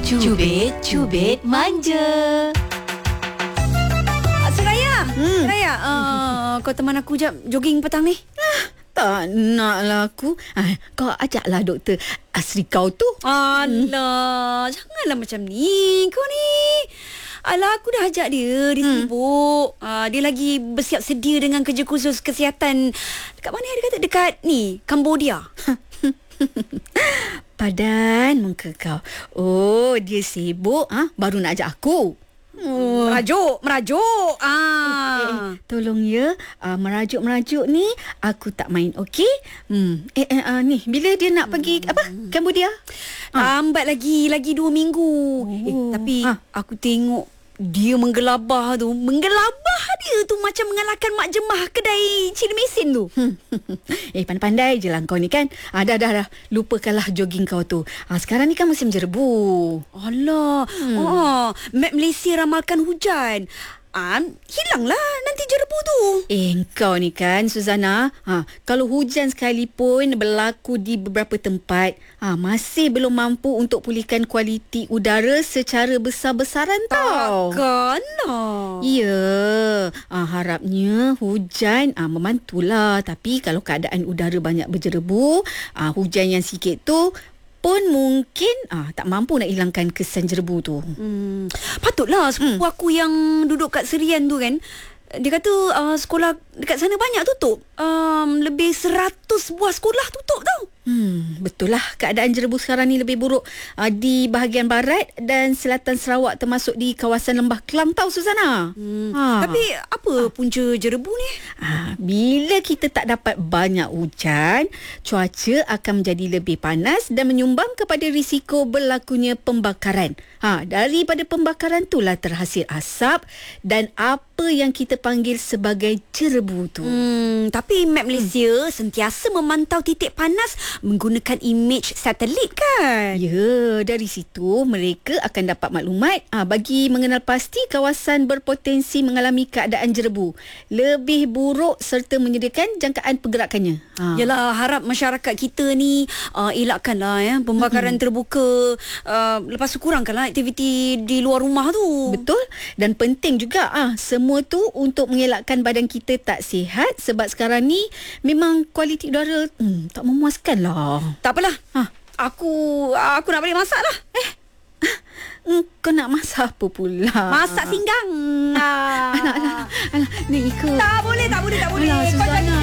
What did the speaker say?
Cubit manja. Seraya, Seraya, kau teman aku jap jogging petang ni. Tak naklah aku. Kau ajaklah doktor asri kau tu. Alah, janganlah macam ni. Kau ni. Alah, aku dah ajak dia. Dia sibuk. Dia lagi bersiap sedia dengan kerja khusus kesihatan. Dekat mana dia kata? Dekat ni, Cambodia. Padan muka kau. Oh, dia sibuk baru nak ajak aku. Merajuk. Tolong ya, merajuk-merajuk ni aku tak main, okey? Ni bila dia nak pergi Cambodia? Lambat lagi 2 minggu. Tapi aku tengok dia menggelabah dia tu macam mengalahkan mak jemah kedai cili mesin tu. Pandai-pandai je lah kau ni kan. Dah. Lupakanlah jogging kau tu. Sekarang ni kan musim jerebu. Alah. Map Malaysia ramalkan hujan. Hilanglah nanti jerebu tu. Kau ni kan Suzana, kalau hujan sekalipun berlaku di beberapa tempat, masih belum mampu untuk pulihkan kualiti udara secara besar-besaran tau. Takkanlah. Ya, harapnya hujan membantulah. Tapi kalau keadaan udara banyak berjerebu, hujan yang sikit tu pun mungkin tak mampu nak hilangkan kesan jerebu tu. Patutlah sepupu aku yang duduk kat Serian tu kan, dia kata sekolah dekat sana banyak tutup. Lebih 100 buah sekolah tutup tau. Betul lah, keadaan jerebu sekarang ni lebih buruk di bahagian barat dan selatan Sarawak, termasuk di kawasan Lembah Kelang tau Suzana. Tapi apa punca jerebu ni? Bila kita tak dapat banyak hujan, cuaca akan menjadi lebih panas dan menyumbang kepada risiko berlakunya pembakaran. Daripada pembakaran itulah terhasil asap dan apa yang kita panggil sebagai jerebu tu. Tapi Map Malaysia sentiasa memantau titik panas menggunakan imej satelit kan? Ya, dari situ mereka akan dapat maklumat bagi mengenal pasti kawasan berpotensi mengalami keadaan jerebu lebih buruk serta menyediakan jangkaan pergerakannya. Yalah, harap masyarakat kita ni elakkanlah pembakaran terbuka. Lepas tu kurangkanlah aktiviti di luar rumah tu. Betul. Dan penting juga semua tu untuk mengelakkan badan kita tak sihat, sebab sekarang ni memang kualiti udara tak memuaskan lah. Tak apalah. Aku nak balik masak lah. Kau nak masak apa pula? Masak singgang. Alah, ni ikut. Tak boleh. Alah, Suzana.